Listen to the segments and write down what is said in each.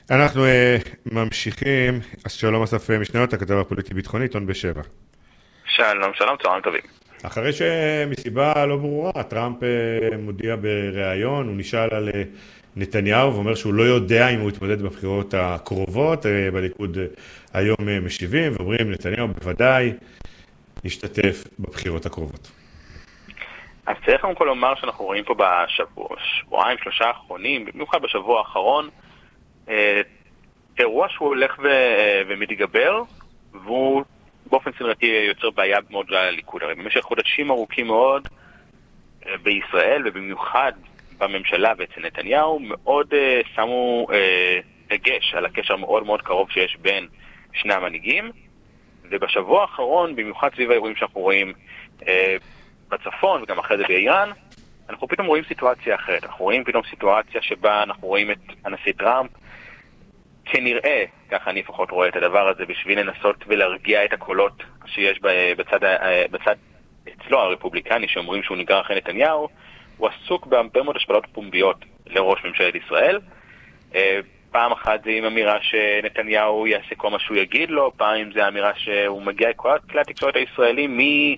אנחנו ממשיכים, אז שלום אסף משניות, הכתב הפוליטי ביטחוני, עיתון בשבע. שלום, שלום, צהריים טובים. אחרי שמסיבה לא ברורה, טראמפ מודיע בריאיון, הוא נשאל על נתניהו ואומר שהוא לא יודע אם הוא יתמודד בבחירות הקרובות, בליכוד היום משיבים ואומרים נתניהו בוודאי ישתתף בבחירות הקרובות. אז צריך קודם כל לומר שאנחנו רואים פה בשבועיים, שלושה האחרונים, במיוחד בשבוע האחרון, אירוע שהוא הולך ומתגבר, והוא באופן סדרתי יוצר בעיה מאוד גדולה לליכוד. הרי במשך חודשים ארוכים מאוד בישראל, ובמיוחד בממשלה ואצל נתניהו, מאוד שמו דגש על הקשר מאוד מאוד קרוב שיש בין שני המנהיגים, ובשבוע האחרון, במיוחד סביב האירועים שאנחנו רואים בצפון וגם אחרי זה באיראן, אנחנו פתאום רואים סיטואציה אחרת. אנחנו רואים פתאום סיטואציה שבה אנחנו רואים את הנשיא טראמפ כנראה, ככה אני לפחות רואה את הדבר הזה, בשביל לנסות ולהרגיע את הקולות שיש בצד אצלו הרפובליקני שאומרים שהוא נגרר אחרי נתניהו. הוא עסוק בהרבה מאוד השפלות פומביות לראש ממשלת ישראל. פעם אחת זה עם אמירה שנתניהו יעשה כל מה שהוא יגיד לו, פעם זה אמירה שהוא מגיע כלי התקשורת הישראלים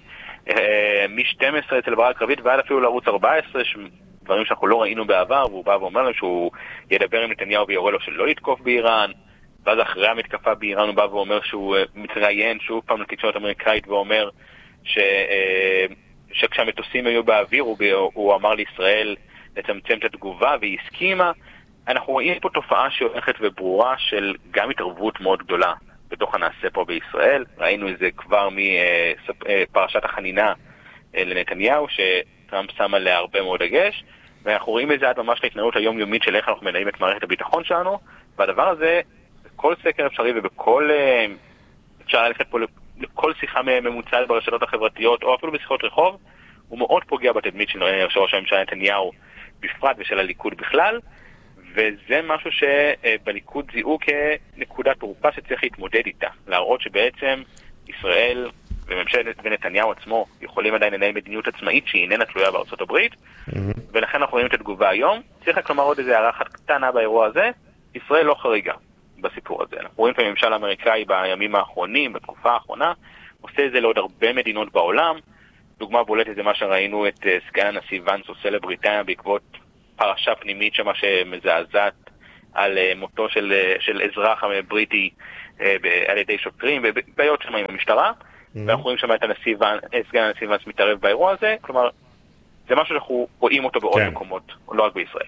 מ-12 אצל ברק רביד ועד אפילו לערוץ 14, דברים שאנחנו לא ראינו בעבר, והוא בא ואומר לו שהוא ידבר עם נתניהו ויורה לו שלא יתקוף באיראן, ואז אחרי המתקפה באיראן הוא בא ואומר שהוא מתראיין שוב פעם לתקשורת אמריקאית ואומר שכשהמטוסים היו באוויר הוא אמר לישראל לצמצם את התגובה והיא הסכימה. אנחנו רואים פה תופעה שהולכת וברורה של גם התערבות מאוד גדולה בתוך הנעשה פה בישראל. ראינו את זה כבר מפרשת החנינה לנתניהו שטראמפ שם עליה הרבה מאוד דגש, ואנחנו רואים את זה עד ממש להתנהלות היומיומית של איך אנחנו מנהלים את מערכת הביטחון שלנו, והדבר הזה בכל סקר אפשרי ובכל אפשר ללכת פה לכל שיחה ממוצעת ברשתות החברתיות או אפילו בשיחות רחוב, הוא מאוד פוגע בתדמית של ראש הממשלה נתניהו בפרט ושל הליכוד בכלל, וזה משהו שבליכוד זיהו כנקודת תורפה שצריך להתמודד איתה, להראות שבעצם ישראל וממשלת ונתניהו עצמו יכולים עדיין לנהל מדיניות עצמאית שהיא איננה תלויה בארצות הברית, ולכן אנחנו רואים את התגובה היום. צריך רק לומר עוד איזה הערה אחת קטנה באירוע הזה, ישראל לא חריגה בסיפור הזה. אנחנו רואים את הממשל האמריקאי בימים האחרונים, בתקופה האחרונה, עושה את זה לעוד הרבה מדינות בעולם. דוגמה בולטת זה מה שראינו את סגן הנשיא ואנס עושה לבריטניה בעקבות פרשה פנימית שמה שמזעזעת על מותו של אזרח בריטי על ידי שוטרים ובעיות שם עם המשטרה, ואנחנו רואים שם את סגן הנשיא ואנס מתערב באירוע הזה. כלומר, זה משהו שאנחנו רואים אותו בעוד מקומות, לא רק בישראל.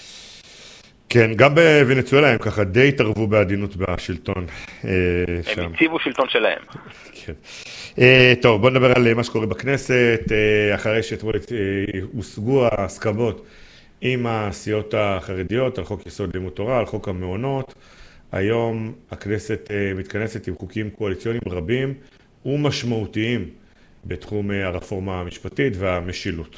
כן, גם בוונצואלה הם ככה די התערבו בעדינות בשלטון. הם הציבו שלטון שלהם. כן. טוב, בוא נדבר על מה שקורה בכנסת. אחרי שאתמול הושגו ההסכמות עם הסיעות החרדיות על חוק יסוד לימוד תורה, על חוק המעונות, היום הכנסת מתכנסת עם חוקים קואליציוניים רבים ומשמעותיים בתחום הרפורמה המשפטית והמשילות.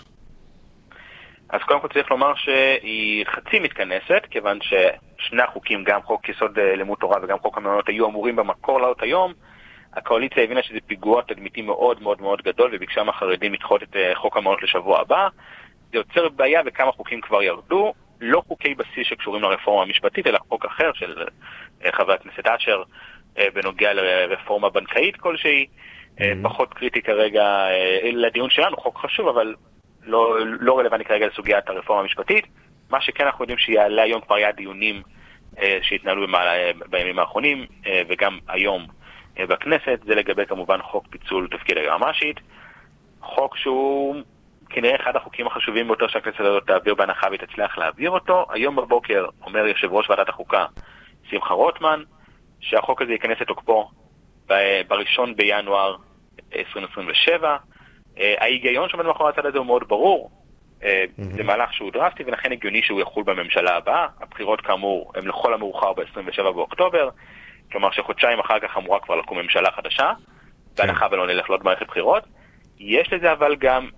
אז קודם כל צריך לומר שהיא חצי מתכנסת, כיוון ששני החוקים, גם חוק יסוד לימוד תורה וגם חוק המעונות, היו אמורים במקור לעלות היום. הקואליציה הבינה שזה פיגוע תדמיתי מאוד מאוד מאוד גדול, וביקשה מהחרדים לדחות את חוק המעונות לשבוע הבא. זה יוצר בעיה וכמה חוקים כבר ירדו, לא חוקי בסיס שקשורים לרפורמה המשפטית, אלא חוק אחר של חבר הכנסת אשר בנוגע לרפורמה בנקאית כלשהי, פחות קריטי כרגע לדיון שלנו, חוק חשוב, אבל לא רלוונטי כרגע לסוגיית הרפורמה המשפטית. מה שכן אנחנו יודעים שיעלה היום כבר היה דיונים שהתנהלו בימים האחרונים וגם היום בכנסת, זה לגבי כמובן חוק פיצול תפקיד היועמ"שית, חוק שהוא כנראה אחד החוקים החשובים ביותר שהכנסת הזאת תעביר בהנחה ותצליח להעביר אותו. היום בבוקר אומר יושב ראש ועדת החוקה שמחה רוטמן שהחוק הזה ייכנס לתוקפו ב-1 בינואר 2027. ההיגיון שעומד מאחורי הצד הזה הוא מאוד ברור, זה מהלך שהוא דרסטי ולכן הגיוני שהוא יחול בממשלה הבאה. הבחירות כאמור הם לכל המאוחר ב-27 באוקטובר, כלומר שחודשיים אחר כך אמורה כבר לקום ממשלה חדשה, בהנחה ולא נלך לעוד מערכת בחירות. יש לזה אבל גם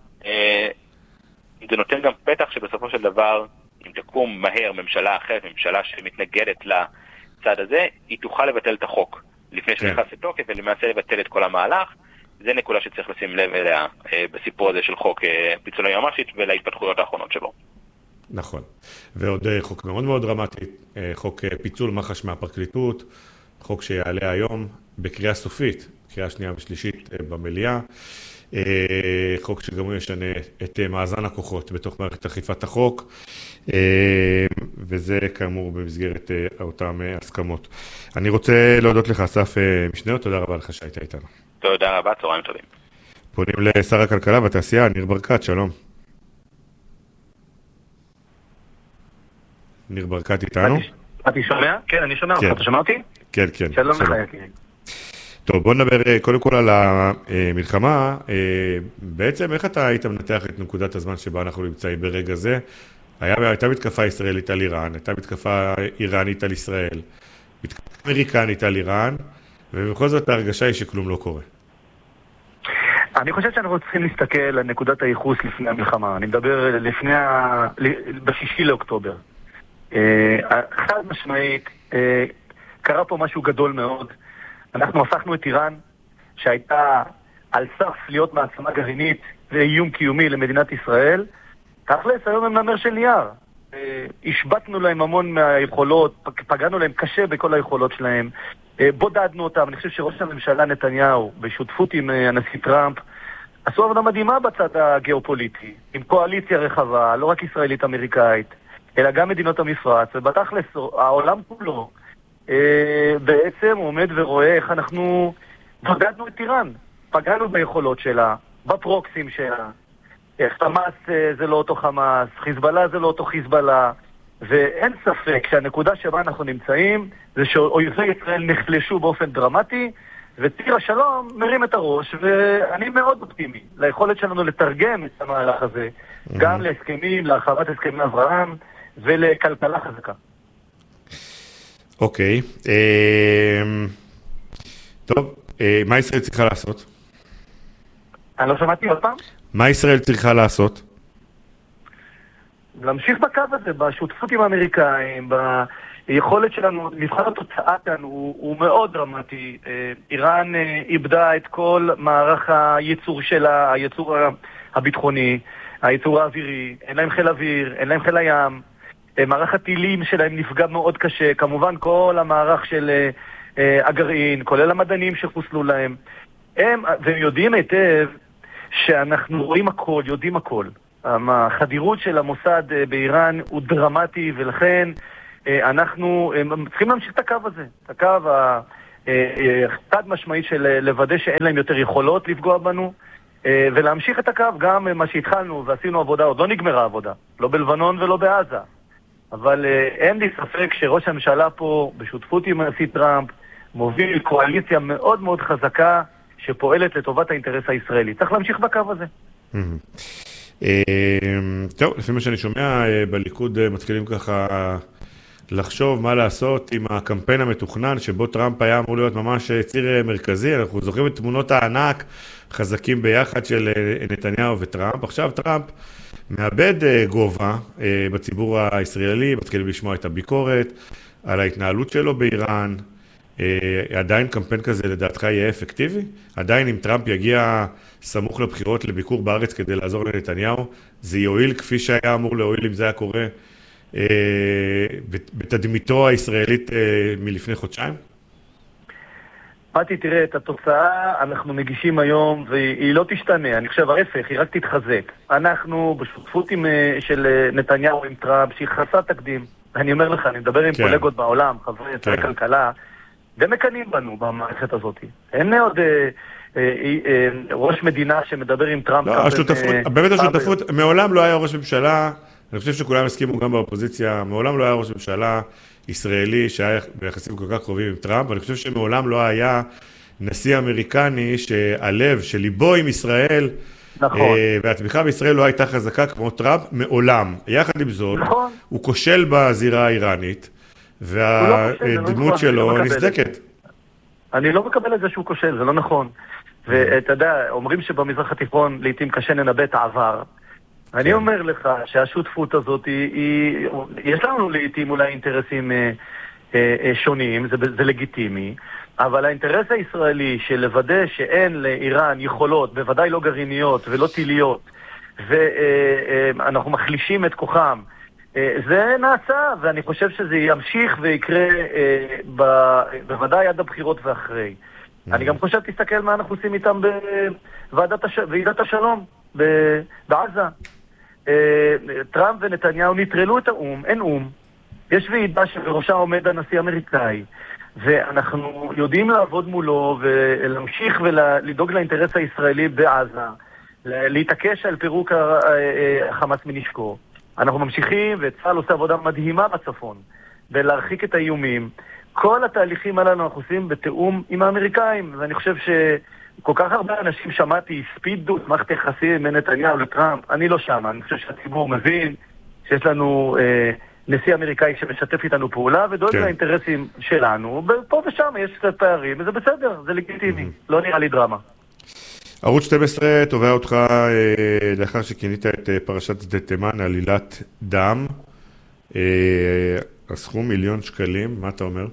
זה נותן גם פתח שבסופו של דבר אם תקום מהר ממשלה אחרת, ממשלה שמתנגדת לצד הזה, היא תוכל לבטל את החוק לפני שנכנס לתוקף ולמעשה לבטל את כל המהלך. זה נקודה שצריך לשים לב אליה בסיפור הזה של חוק פיצול היועמ"שית ולהתפתחויות האחרונות שלו. נכון. ועוד חוק מאוד מאוד דרמטי, חוק פיצול מח"ש מהפרקליטות, חוק שיעלה היום בקריאה סופית, קריאה שנייה ושלישית במליאה, חוק שגם הוא ישנה את מאזן הכוחות בתוך מערכת אכיפת החוק, וזה כאמור במסגרת אותם הסכמות. אני רוצה להודות לך, אסף משנר, תודה רבה לך שהיית איתנו. תודה רבה, צהריים טובים. פונים לשר הכלכלה והתעשייה, ניר ברקת, שלום. ניר ברקת איתנו? אתה שומע? כן, אני שומע אותך, אתה שומע אותי? כן, כן. שלום לך, יקירי. טוב, בוא נדבר קודם כל על המלחמה. בעצם איך אתה היית מנתח את נקודת הזמן שבה אנחנו נמצאים ברגע זה? הייתה מתקפה ישראלית על איראן, הייתה מתקפה איראנית על ישראל, מתקפה אמריקנית על איראן, ובכל זאת ההרגשה היא שכלום לא קורה. אני חושב שאנחנו צריכים להסתכל על נקודת הייחוס לפני המלחמה. אני מדבר ב6 לאוקטובר. חד משמעית, קרה פה משהו גדול מאוד. אנחנו הפכנו את איראן, שהייתה על סף להיות מעצמה גרעינית ואיום קיומי למדינת ישראל, תכלס, היום הם נמר של נייר. השבטנו להם המון מהיכולות, פגענו להם קשה בכל היכולות שלהם, בודדנו אותם. אני חושב שראש הממשלה נתניהו, בשותפות עם הנשיא טראמפ, עשו עבודה מדהימה בצד הגיאופוליטי, עם קואליציה רחבה, לא רק ישראלית אמריקאית, אלא גם מדינות המפרץ, ובתכלס העולם כולו בעצם עומד ורואה איך אנחנו בודדנו את איראן, פגענו ביכולות שלה, בפרוקסים שלה, חמאס זה לא אותו חמאס, חיזבאללה זה לא אותו חיזבאללה, ואין ספק שהנקודה שבה אנחנו נמצאים זה שאויבי ישראל נחלשו באופן דרמטי, וציר השלום מרים את הראש, ואני מאוד אופטימי ליכולת שלנו לתרגם את המהלך הזה, גם להסכמים, להרחבת הסכמי אברהם ולכלכלה חזקה. אוקיי. טוב, מה ישראל צריכה לעשות? אני לא שמעתי עוד פעם? מה ישראל צריכה לעשות? להמשיך בקו הזה, בשותפות עם האמריקאים, ביכולת שלנו, מבחן התוצאה כאן הוא מאוד דרמטי. איראן איבדה את כל מערך הייצור שלה, הייצור הביטחוני, הייצור האווירי, אין להם חיל אוויר, אין להם חיל הים, מערך הטילים שלהם נפגע מאוד קשה, כמובן כל המערך של הגרעין, כולל המדענים שחוסלו להם. והם יודעים היטב שאנחנו רואים הכל, יודעים הכל. החדירות של המוסד באיראן הוא דרמטי, ולכן אנחנו צריכים להמשיך את הקו הזה, את הקו החד משמעית של לוודא שאין להם יותר יכולות לפגוע בנו, ולהמשיך את הקו גם מה שהתחלנו ועשינו עבודה, עוד לא נגמרה עבודה, לא בלבנון ולא בעזה. אבל אין לי ספק שראש הממשלה פה, בשותפות עם הנשיא טראמפ, מוביל קואליציה מאוד מאוד חזקה, שפועלת לטובת האינטרס הישראלי. צריך להמשיך בקו הזה. טוב, לפי מה שאני שומע, בליכוד מתחילים ככה לחשוב מה לעשות עם הקמפיין המתוכנן, שבו טראמפ היה אמור להיות ממש ציר מרכזי. אנחנו זוכרים את תמונות הענק חזקים ביחד של נתניהו וטראמפ. עכשיו טראמפ מאבד גובה בציבור הישראלי, מתחילים לשמוע את הביקורת על ההתנהלות שלו באיראן. עדיין קמפיין כזה לדעתך יהיה אפקטיבי? עדיין אם טראמפ יגיע סמוך לבחירות לביקור בארץ כדי לעזור לנתניהו, זה יועיל כפי שהיה אמור להועיל אם זה היה קורה בתדמיתו הישראלית מלפני חודשיים? תראה, את התוצאה אנחנו מגישים היום והיא לא תשתנה, אני חושב ההפך, היא רק תתחזק. אנחנו בשותפות של נתניהו עם טראמפ, שהיא חסרת תקדים. אני אומר לך, אני מדבר עם קולגות בעולם, חברי כלכלה, ומקנים בנו במערכת הזאת. אין עוד ראש מדינה שמדבר עם טראמפ. לא, השותפות, באמת השותפות, מעולם לא היה ראש ממשלה, אני חושב שכולם הסכימו גם באופוזיציה, מעולם לא היה ראש ממשלה ישראלי שהיה ביחסים כל כך קרובים עם טראמפ, ואני חושב שמעולם לא היה נשיא אמריקני שהלב, שליבו עם ישראל, נכון. והתמיכה בישראל לא הייתה חזקה כמו טראמפ, מעולם. יחד עם זאת, נכון. הוא כושל בזירה האיראנית, והדמות שלו נסדקת. אני לא מקבל את זה שהוא כושל, זה לא נכון. ואתה יודע, אומרים שבמזרח התיכון לעתים קשה לנבא את העבר. אני אומר לך שהשותפות הזאת, יש לנו לעתים אולי אינטרסים שונים, זה לגיטימי, אבל האינטרס הישראלי של לוודא שאין לאיראן יכולות, בוודאי לא גרעיניות ולא טיליות, ואנחנו מחלישים את כוחם, זה נעשה, ואני חושב שזה ימשיך ויקרה בוודאי עד הבחירות ואחרי. אני גם חושב, תסתכל מה אנחנו עושים איתם בוועידת השלום בעזה. טראמפ ונתניהו נטרלו את האום, אין אום. יש ועידה שבראשה עומד הנשיא האמריקאי, ואנחנו יודעים לעבוד מולו ולהמשיך ולדאוג לאינטרס הישראלי בעזה, להתעקש על פירוק החמאס מנשקו. אנחנו ממשיכים, וצה"ל עושה עבודה מדהימה בצפון, ולהרחיק את האיומים. כל התהליכים הללו אנחנו עושים בתאום עם האמריקאים, ואני חושב שכל כך הרבה אנשים שמעתי, הספידו את מערכת היחסים בין נתניהו לטראמפ, אני לא שם, אני חושב שהציבור מבין שיש לנו נשיא אמריקאי שמשתף איתנו פעולה, ודואג לאינטרסים שלנו, ופה ושם יש קצת פערים, וזה בסדר, זה לגיטימי, לא נראה לי דרמה. ערוץ 12 תובע אותך לאחר שכינית את פרשת שדה תימן, עלילת דם, הסכום 1,000,000 שקלים, מה אתה אומר?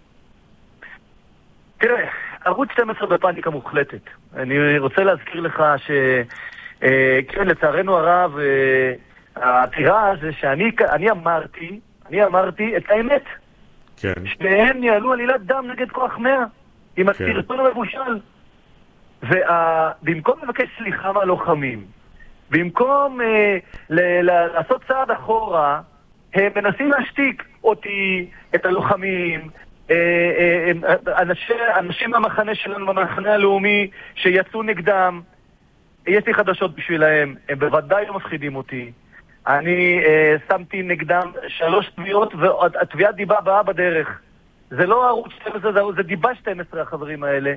תראה, ערוץ 12 בפניקה מוחלטת. אני רוצה להזכיר לך כן, לצערנו הרב, העתירה זה שאני אמרתי את האמת. כן. שניהם ניהלו עלילת דם נגד כוח 100, עם הסרטון המבושל. ובמקום לבקש סליחה מהלוחמים, במקום לעשות צעד אחורה, הם מנסים להשתיק אותי, את הלוחמים, אנשים מהמחנה שלנו, במחנה הלאומי, שיצאו נגדם. יש לי חדשות בשבילהם, הם בוודאי לא מפחידים אותי. אני שמתי נגדם 3 תביעות, והתביעת דיבה הבאה בדרך. זה לא ערוץ 12, זה דיבה 12 החברים האלה.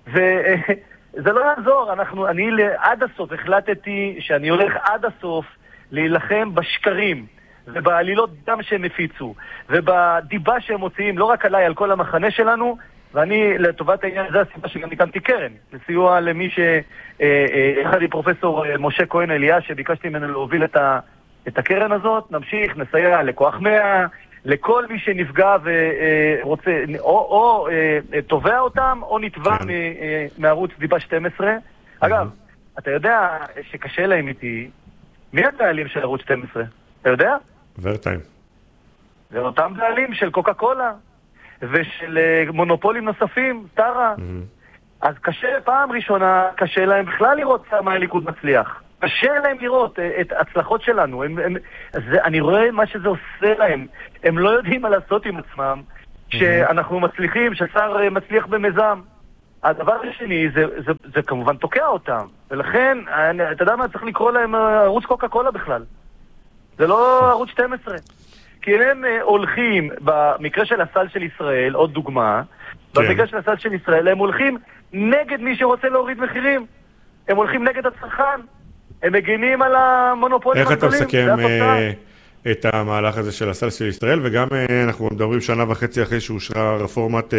זה לא יעזור, אני עד הסוף החלטתי שאני הולך עד הסוף להילחם בשקרים ובעלילות דם שהם הפיצו ובדיבה שהם מוציאים, לא רק עליי, על כל המחנה שלנו. ואני, לטובת העניין, זה הסיבה שגם הקמתי קרן, לסיוע למי אחד עם פרופסור משה כהן אליה, שביקשתי ממנו להוביל את הקרן הזאת. נמשיך, נסייע לכוח 100, לכל מי שנפגע ורוצה, או תובע אותם, או נתבע מערוץ דיבה 12. אגב, אתה יודע שקשה להם איתי, מי הבעלים של ערוץ 12? אתה יודע? ורטיים. זה אותם בעלים של קוקה קולה, ושל מונופולים נוספים, טרה. אז קשה, פעם ראשונה, קשה להם בכלל לראות כמה הליכוד מצליח. קשה להם לראות את הצלחות שלנו. אני רואה מה שזה עושה להם. הם לא יודעים מה לעשות עם עצמם, שאנחנו מצליחים, ששר מצליח במיזם. הדבר השני, זה כמובן תוקע אותם. ולכן, אתה יודע מה, צריך לקרוא להם ערוץ קוקה קולה בכלל. זה לא ערוץ 12. כי הם הולכים, במקרה של הסל של ישראל, עוד דוגמה, במקרה של הסל של ישראל, הם הולכים נגד מי שרוצה להוריד מחירים. הם הולכים נגד הצרכן. הם מגינים על המונופולים הגדולים. איך אתה מסכם את המהלך הזה של הסל של ישראל? וגם אנחנו מדברים 1.5 שנה אחרי שאושרה רפורמת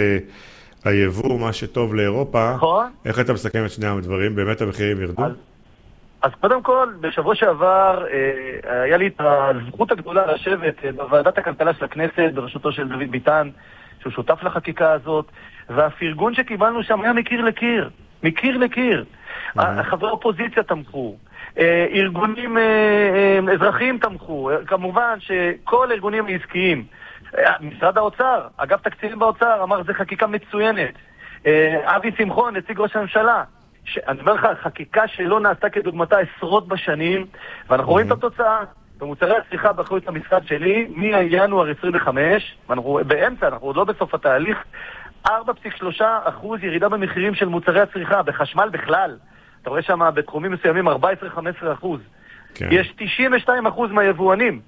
היבוא, מה שטוב לאירופה. נכון. איך אתה מסכם את שני הדברים? באמת המחירים ירדו? אז קודם כל, בשבוע שעבר היה לי את הזכות הגדולה לשבת בוועדת הכלכלה של הכנסת, בראשותו של דוד ביטן, שהוא שותף לחקיקה הזאת, והפרגון שקיבלנו שם היה מקיר לקיר. מקיר לקיר. חברי אופוזיציה תמכו. ארגונים אזרחיים תמכו. כמובן שכל הארגונים העסקיים, משרד האוצר, אגף תקציבים באוצר, אמר זה חקיקה מצוינת. אבי שמחון, נציג ראש הממשלה, אני אומר לך, חקיקה שלא נעשתה כדוגמתה עשרות בשנים, ואנחנו רואים את התוצאה. במוצרי הצריכה באחריות המשרד שלי, מינואר 25, ואנחנו באמצע, אנחנו עוד לא בסוף התהליך, 4.3% ירידה במחירים של מוצרי הצריכה, בחשמל בכלל. אתה רואה שם בתחומים מסוימים 14-15%. כן. יש 92% מהיבואנים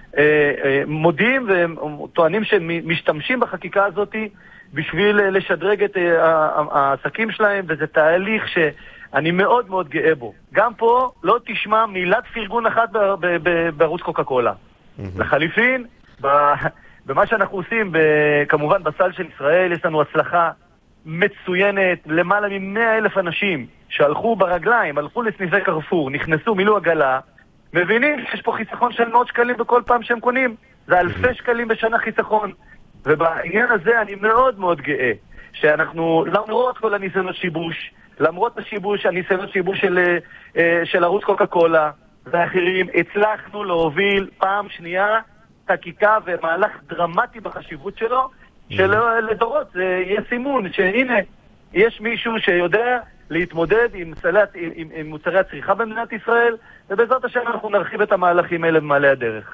מודיעים וטוענים שמשתמשים בחקיקה הזאת בשביל לשדרג את העסקים שלהם, וזה תהליך שאני מאוד מאוד גאה בו. גם פה לא תשמע מילת פרגון אחת בערוץ קוקה קולה. לחליפין, במה שאנחנו עושים, כמובן בסל של ישראל, יש לנו הצלחה מצוינת, למעלה מ100,000 אנשים שהלכו ברגליים, הלכו לסניפי קרפור, נכנסו, מילאו עגלה, מבינים שיש פה חיסכון של 100 שקלים בכל פעם שהם קונים. זה אלפי שקלים בשנה חיסכון. ובעניין הזה אני מאוד מאוד גאה, שאנחנו, למרות כל הניסיונות שיבוש, למרות הניסיונות שיבוש של ערוץ קוקה קולה, ואחרים, הצלחנו להוביל פעם שנייה חקיקה ומהלך דרמטי בחשיבות שלו, שלדורות זה יהיה סימון, שהנה, יש מישהו שיודע להתמודד עם מוצרי הצריכה במדינת ישראל, ובעזרת השם אנחנו נרחיב את המהלכים האלה במעלה הדרך.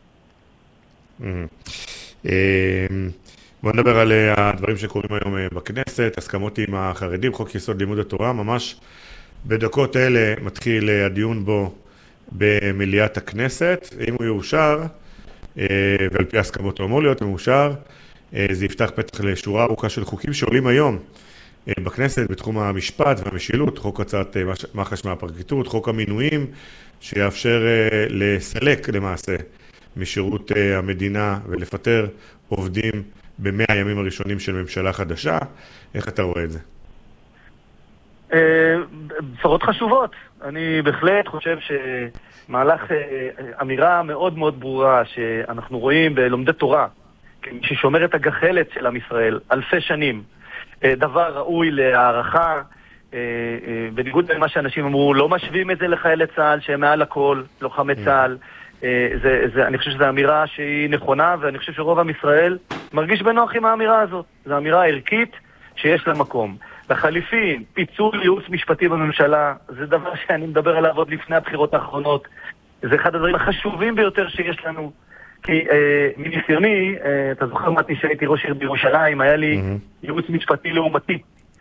בוא נדבר על הדברים שקורים היום בכנסת, הסכמות עם החרדים, חוק יסוד לימוד התורה, ממש בדקות אלה מתחיל הדיון בו במליאת הכנסת. אם הוא יאושר, ועל פי הסכמות הוא אמור להיות מאושר, זה יפתח פתח לשורה ארוכה של חוקים שעולים היום בכנסת בתחום המשפט והמשילות, חוק הצעת מח"ש מהפרקליטות, חוק המינויים שיאפשר לסלק למעשה משירות המדינה ולפטר עובדים ב100 הימים הראשונים של ממשלה חדשה. איך אתה רואה את זה? בשורות חשובות. אני בהחלט חושב שמהלך אמירה מאוד מאוד ברורה שאנחנו רואים בלומדי תורה, ששומר את הגחלת של עם ישראל אלפי שנים, דבר ראוי להערכה, בניגוד למה שאנשים אמרו, לא משווים את זה לחיילי צה"ל שהם מעל הכל, לוחמי צה"ל. אני חושב שזו אמירה שהיא נכונה, ואני חושב שרוב עם ישראל מרגיש בנוח עם האמירה הזאת. זו אמירה ערכית שיש לה מקום. לחליפין, פיצול ייעוץ משפטי בממשלה, זה דבר שאני מדבר עליו עוד לפני הבחירות האחרונות. זה אחד הדברים החשובים ביותר שיש לנו. כי מניסיוני, אתה זוכר מתי שהייתי ראש עיר בירושלים, היה לי ייעוץ משפטי לעומתי,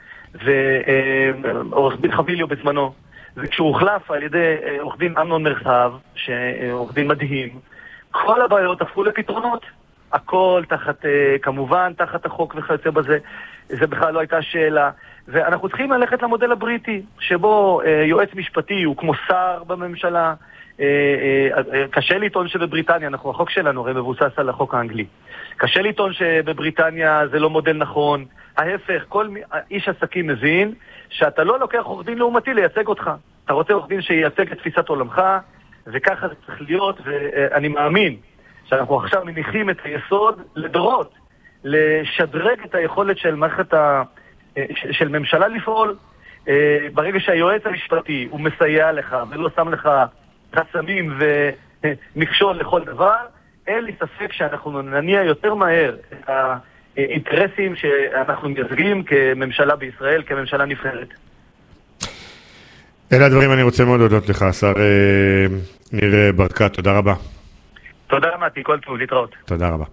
ועורך דין חביליו בזמנו. וכשהוא הוחלף על ידי עורך דין אמנון מרחב, שעורך דין מדהים, כל הבעיות הפכו לפתרונות. הכל תחת, כמובן, תחת החוק וכיוצא בזה. זה בכלל לא הייתה שאלה. ואנחנו צריכים ללכת למודל הבריטי, שבו יועץ משפטי הוא כמו שר בממשלה. קשה לטעון שבבריטניה, החוק שלנו הרי מבוסס על החוק האנגלי. קשה לטעון שבבריטניה זה לא מודל נכון. ההפך, כל איש עסקים מבין שאתה לא לוקח עורך דין לעומתי לייצג אותך. אתה רוצה עורך דין שייצג את תפיסת עולמך, וככה זה צריך להיות, ואני מאמין שאנחנו עכשיו מניחים את היסוד לדורות, לשדרג את היכולת של מערכת של ממשלה לפעול, ברגע שהיועץ המשפטי הוא מסייע לך ולא שם לך חסמים ומכשול לכל דבר, אין לי ספק שאנחנו נניע יותר מהר את האינטרסים שאנחנו מייצגים כממשלה בישראל, כממשלה נבחרת. אלה הדברים, אני רוצה מאוד להודות לך, השר ניר ברקת, תודה רבה. תודה מתי, כל טוב, להתראות. תודה רבה.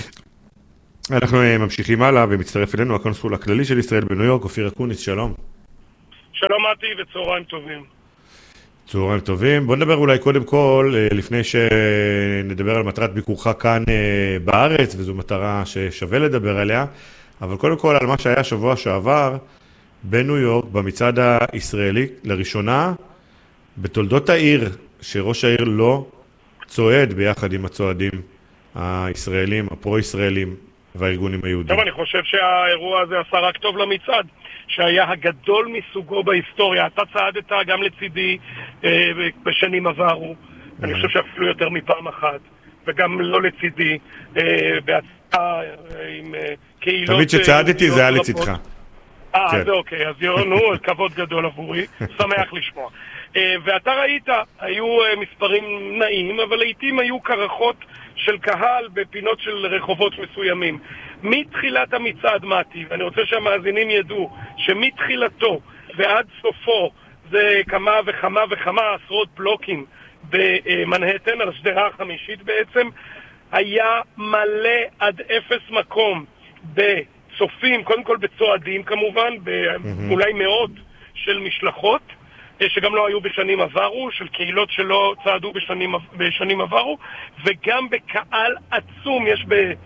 אנחנו ממשיכים הלאה ומצטרף אלינו הקונסול הכללי של ישראל בניו יורק, אופיר אקוניס, שלום. שלום מתי וצהריים טובים. צהריים טובים. בוא נדבר אולי קודם כל, לפני שנדבר על מטרת ביקורך כאן בארץ, וזו מטרה ששווה לדבר עליה, אבל קודם כל על מה שהיה שבוע שעבר בניו יורק, במצעד הישראלי, לראשונה בתולדות העיר, שראש העיר לא צועד ביחד עם הצועדים הישראלים, הפרו-ישראלים והארגונים היהודים. טוב, אני חושב שהאירוע הזה עשה רק טוב למצעד, שהיה הגדול מסוגו בהיסטוריה. אתה צעדת גם לצידי בשנים עברו, אני חושב שאפילו יותר מפעם אחת, וגם לא לצידי, בהצעה עם קהילות... תמיד שצעדתי זה היה לצדך. זה אוקיי, אז נו, כבוד גדול עבורי, שמח לשמוע. ואתה ראית, היו מספרים נעים, אבל לעתים היו קרחות של קהל בפינות של רחובות מסוימים. מתחילת המצעד מתי, ואני רוצה שהמאזינים ידעו שמתחילתו ועד סופו זה כמה וכמה וכמה עשרות בלוקים במנהטן, על השדרה החמישית בעצם, היה מלא עד אפס מקום בצופים, קודם כל בצועדים כמובן, אולי מאות של משלחות, שגם לא היו בשנים עברו, של קהילות שלא צעדו בשנים עברו, וגם בקהל עצום. יש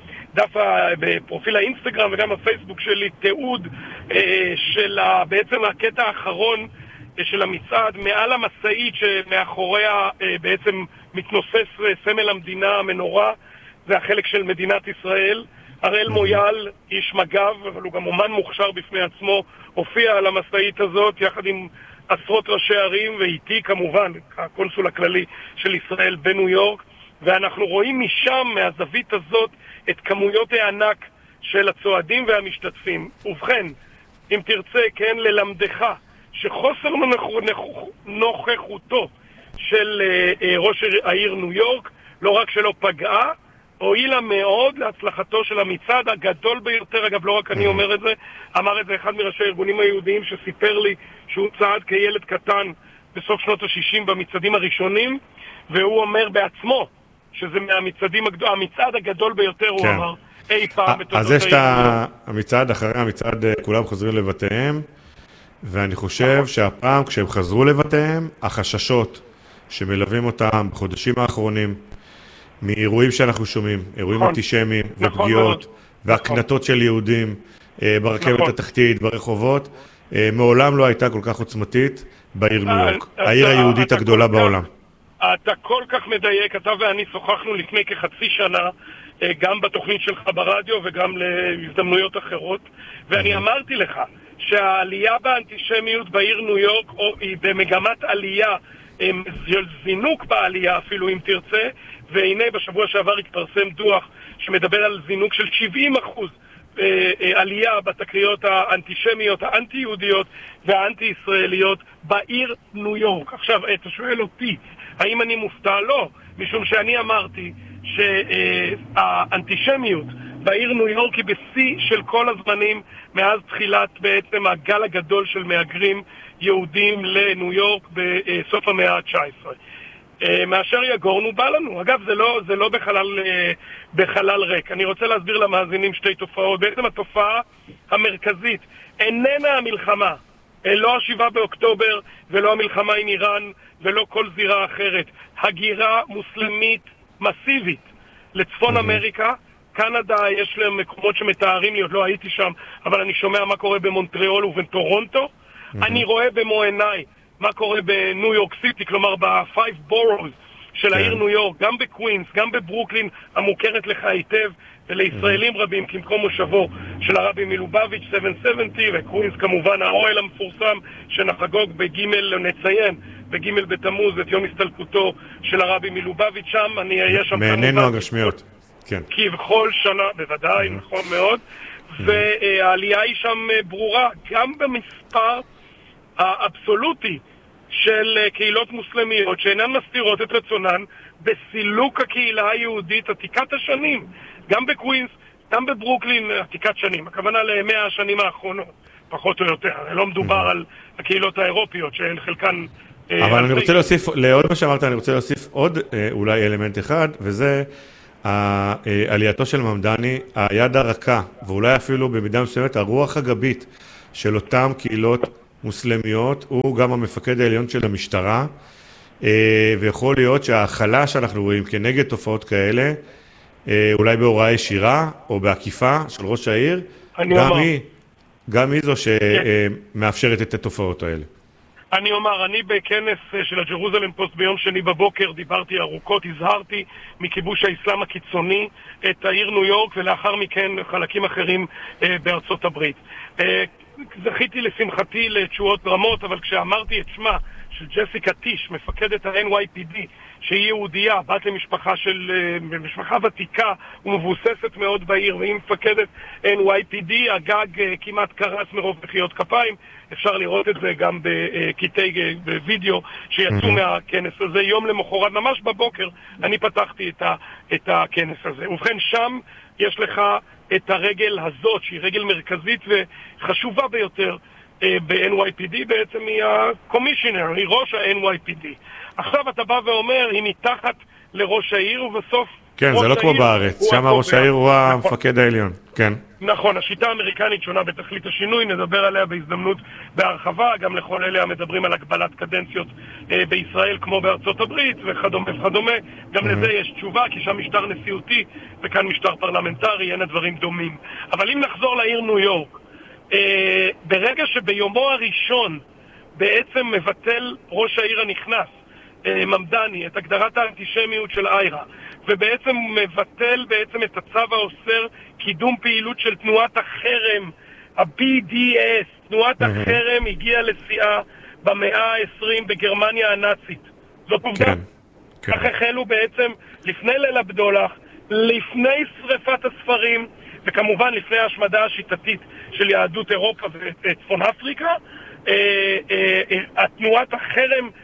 בפרופיל האינסטגרם וגם בפייסבוק שלי תיעוד של בעצם הקטע האחרון של המצעד, מעל המשאית שמאחוריה בעצם מתנוסס סמל המדינה, המנורה, זה החלק של מדינת ישראל. הראל מויאל, איש מג"ב, אבל הוא גם אומן מוכשר בפני עצמו, הופיע על המשאית הזאת יחד עם עשרות ראשי ערים, ואיתי כמובן הקונסול הכללי של ישראל בניו יורק, ואנחנו רואים משם, מהזווית הזאת, את כמויות הענק של הצועדים והמשתתפים. ובכן, אם תרצה, כן, ללמדך, שחוסר נוכחותו של ראש העיר ניו יורק לא רק שלא פגעה, הועילה מאוד להצלחתו של המצעד הגדול ביותר. אגב, לא רק אני אומר את זה, אמר את זה אחד מראשי הארגונים היהודיים שסיפר לי שהוא צעד כילד קטן בסוף שנות ה-60 במצעדים הראשונים, והוא אומר בעצמו שזה המצעד הגדול ביותר, הוא אמר, אי פעם בתולדות העיר. אז יש את המצעד, אחרי המצעד כולם חוזרים לבתיהם, ואני חושב שהפעם כשהם חזרו לבתיהם, החששות שמלווים אותם בחודשים האחרונים, מאירועים שאנחנו שומעים, אירועים אנטישמיים ופגיעות, והקנטות של יהודים ברכבת התחתית, ברחובות, מעולם לא הייתה כל כך עוצמתית בעיר ניו יורק, העיר היהודית הגדולה בעולם. אתה כל כך מדייק, אתה ואני שוחחנו לפני כחצי שנה, גם בתוכנית שלך ברדיו וגם להזדמנויות אחרות, ואני אמרתי לך שהעלייה באנטישמיות בעיר ניו יורק היא במגמת עלייה, זינוק בעלייה אפילו אם תרצה, והנה בשבוע שעבר התפרסם דוח שמדבר על זינוק של 70% עלייה בתקריות האנטישמיות, האנטי-יהודיות והאנטי-ישראליות בעיר ניו יורק. עכשיו, אתה שואל אותי, האם אני מופתע? לא, משום שאני אמרתי שהאנטישמיות בעיר ניו יורק היא בשיא של כל הזמנים מאז תחילת בעצם הגל הגדול של מהגרים יהודים לניו יורק בסוף המאה ה-19. מאשר יגורנו בא לנו. אגב, זה לא בחלל ריק. אני רוצה להסביר למאזינים שתי תופעות. בעצם התופעה המרכזית איננה המלחמה, לא ה7 באוקטובר ולא המלחמה עם איראן ולא כל זירה אחרת. הגירה מוסלמית מסיבית לצפון אמריקה. קנדה יש להם מקומות שמתארים לי, עוד לא הייתי שם, אבל אני שומע מה קורה במונטריאול ובטורונטו. אני רואה במו עיניי מה קורה בניו יורק סיטי, כלומר ב5 בורוס של העיר ניו יורק, גם בקווינס, גם בברוקלין, המוכרת לך היטב, ולישראלים רבים, כמקום מושבו של הרבי מלובביץ' 770, וקווינס כמובן האוהל המפורסם שנחגוג בגימל, נציין, בגימל בתמוז את יום הסתלקותו של הרבי מלובביץ' שם, אני אהיה שם מעינינו הגשמיות. כן. כבכל שנה, בוודאי, נכון מאוד, והעלייה היא שם ברורה, גם במספר האבסולוטי של קהילות מוסלמיות שאינן מסתירות את רצונן בסילוק הקהילה היהודית עתיקת השנים, גם בקווינס, גם בברוקלין עתיקת שנים, הכוונה ל100 השנים האחרונות, פחות או יותר, לא מדובר על הקהילות האירופיות שהן חלקן... אבל אני רוצה להוסיף, לעוד מה שאמרת, אני רוצה להוסיף עוד אולי אלמנט אחד, וזה עלייתו של ממדני, היד הרכה, ואולי אפילו במידה מסוימת הרוח הגבית של אותם קהילות מוסלמיות, הוא גם המפקד העליון של המשטרה, ויכול להיות שההכלה שאנחנו רואים כנגד תופעות כאלה, אולי בהוראה ישירה או בעקיפה של ראש העיר, גם היא זו שמאפשרת את התופעות האלה. אני אומר, אני בכנס של הג'רוזלם פוסט ביום שני בבוקר דיברתי ארוכות, הזהרתי מכיבוש האסלאם הקיצוני את העיר ניו יורק ולאחר מכן חלקים אחרים בארצות הברית. זכיתי לשמחתי לתשואות רמות, אבל כשאמרתי את שמה של ג'סיקה טיש, מפקדת ה-NYPD, שהיא יהודייה, בת למשפחה ותיקה ומבוססת מאוד בעיר, והיא מפקדת NYPD, הגג כמעט קרס מרוב מחיאות כפיים. אפשר לראות את זה גם בקטעי וידאו שיצאו מהכנס הזה. יום למחרת, ממש בבוקר, אני פתחתי את הכנס הזה. ובכן, שם יש לך את הרגל הזאת, שהיא רגל מרכזית וחשובה ביותר ב-NYPD, בעצם היא הקומישיונר, היא ראש ה-NYPD. עכשיו אתה בא ואומר, היא מתחת לראש העיר, ובסוף... כן, זה לא כמו בארץ, שם ראש העיר הוא המפקד העליון, כן. נכון, השיטה האמריקנית שונה בתכלית השינוי, נדבר עליה בהזדמנות בהרחבה, גם לכל אלה המדברים על הגבלת קדנציות בישראל כמו בארצות הברית וכדומה וכדומה, גם לזה יש תשובה, כי שם משטר נשיאותי וכאן משטר פרלמנטרי, אין הדברים דומים. אבל אם נחזור לעיר ניו יורק, ברגע שביומו הראשון בעצם מבטל ראש העיר הנכנס, ממדני, את הגדרת האנטישמיות של איירה, ובעצם מבטל בעצם את הצו האוסר קידום פעילות של תנועת החרם, ה-BDS. תנועת החרם הגיעה לשיאה במאה ה-20 בגרמניה הנאצית. זאת עובדה. כך החלו בעצם לפני ליל הבדולח, לפני שריפת הספרים, וכמובן לפני ההשמדה השיטתית של יהדות אירופה וצפון אפריקה, התנועת החרם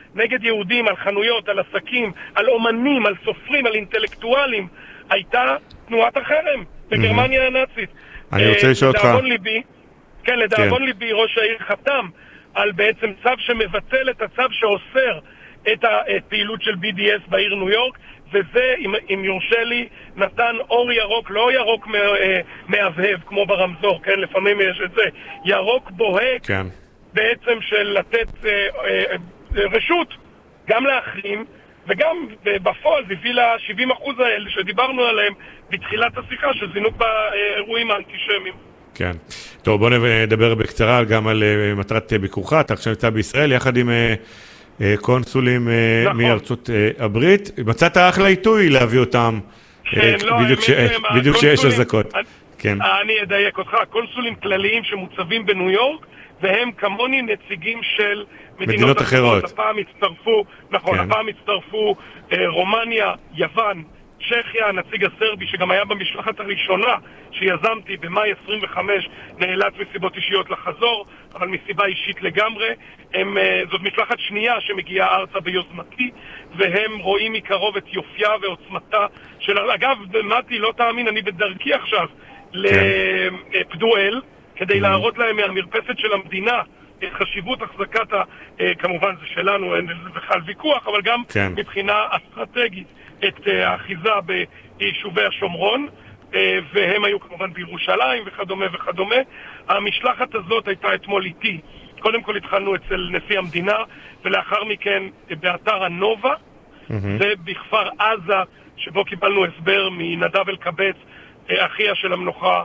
נגד יהודים, על חנויות, על עסקים, על אומנים, על סופרים, על אינטלקטואלים, הייתה תנועת החרם בגרמניה הנאצית. אני רוצה לשאול אותך. לדאבון ליבי ראש העיר חתם על בעצם צו שמבטל את הצו שאוסר את הפעילות של BDS בעיר ניו יורק, וזה, אם יורשה לי, נתן אור ירוק, לא ירוק מהבהב כמו ברמזור, כן? לפעמים יש את זה. ירוק בוהק, כן. בעצם של לתת רשות גם להחרים, וגם בפועל זה הביא ל-70% האלה שדיברנו עליהם בתחילת השיחה, של זינוק באירועים האנטישמיים. כן. טוב, בוא נדבר בקצרה גם על מטרת ביקורך. אתה עכשיו נמצא בישראל יחד עם קונסולים מארצות הברית. מצאת אחלה עיתוי להביא אותם בדיוק שיש הזקות. אני אדייק אותך. קונסולים כלליים שמוצבים בניו יורק, והם כמוני נציגים של מדינות אחרות. הפעם הצטרפו, נכון, הפעם הצטרפו רומניה, יוון, צ'כיה, הנציג הסרבי שגם היה במשלחת הראשונה שיזמתי במאי 25, נאלץ מסיבות אישיות לחזור, אבל מסיבה אישית לגמרי. זאת משלחת שנייה שמגיעה ארצה ביוזמתי, והם רואים מקרוב את יופייה ועוצמתה של... אגב, מתי, לא תאמין, אני בדרכי עכשיו לפדואל, כדי להראות להם מהמרפסת של המדינה את חשיבות החזקת, כמובן זה שלנו, אין לזה בכלל ויכוח, אבל גם מבחינה אסטרטגית, את האחיזה ביישובי השומרון, והם היו כמובן בירושלים וכדומה וכדומה. המשלחת הזאת הייתה אתמול איתי. קודם כל התחלנו אצל נשיא המדינה, ולאחר מכן באתר הנובה, זה בכפר עזה, שבו קיבלנו הסבר מנדב אלקבץ, אחיה של המנוחה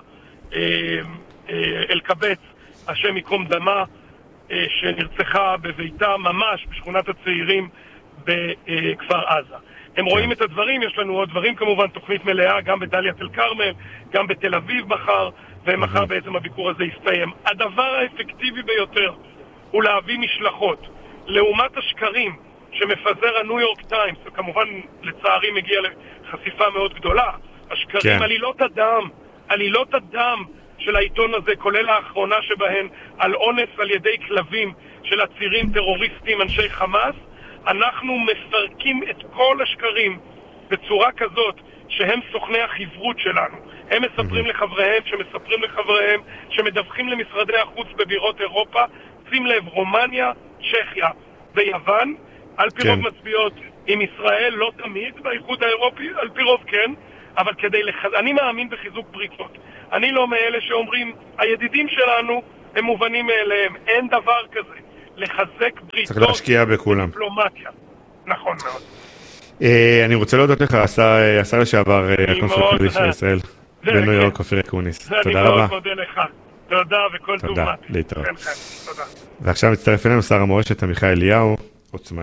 אלקבץ, השם יקום דמה, שנרצחה בביתה ממש בשכונת הצעירים בכפר עזה. הם רואים את הדברים, יש לנו עוד דברים כמובן, תוכנית מלאה, גם בדליית אל כרמל, גם בתל אביב מחר, ומחר בעצם הביקור הזה יסתיים. הדבר האפקטיבי ביותר הוא להביא משלחות. לעומת השקרים שמפזר הניו יורק טיימס, וכמובן לצערי מגיע לחשיפה מאוד גדולה, השקרים, עלילות הדם של העיתון הזה, כולל האחרונה שבהן, על אונס על ידי כלבים של עצירים טרוריסטים, אנשי חמאס, אנחנו מפרקים את כל השקרים בצורה כזאת שהם סוכני החברות שלנו. הם מספרים לחבריהם, שמספרים לחבריהם, שמדווחים למשרדי החוץ בבירות אירופה. שים לב, רומניה, צ'כיה ויוון, על פי רוב מצביעות עם ישראל, לא תמיד באיחוד האירופי, על פי רוב כן, אבל אני מאמין בחיזוק בריתות. אני לא מאלה שאומרים, הידידים שלנו הם מובנים מאליהם, אין דבר כזה. לחזק בריתות. צריך להשקיע בכולם. דיפלומטיה. נכון מאוד. אני רוצה להודות לך, השר לשעבר, הקונסול הכללי של ישראל, בניו יורק, אופיר אקוניס. תודה רבה. אני מאוד מודה לך. תודה וכל טוב. תודה, להתראות. ועכשיו מצטרף אלינו שר המורשת עמיחי אליהו, עוצמה